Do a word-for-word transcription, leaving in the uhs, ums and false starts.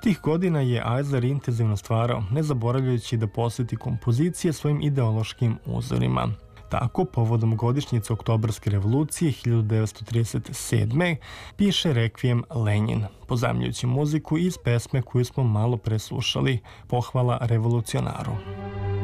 Tih godina je Eisler intenzivno stvarao, ne zaboravljajući da posveti kompozicije svojim ideološkim uzorima. Tako, povodom godišnjice Oktobarske revolucije hiljadu devetsto trideset sedme. piše Rekvijem Lenjin, pozajmljujući muziku iz pesme koju smo malo preslušali, Pohvala revolucionaru.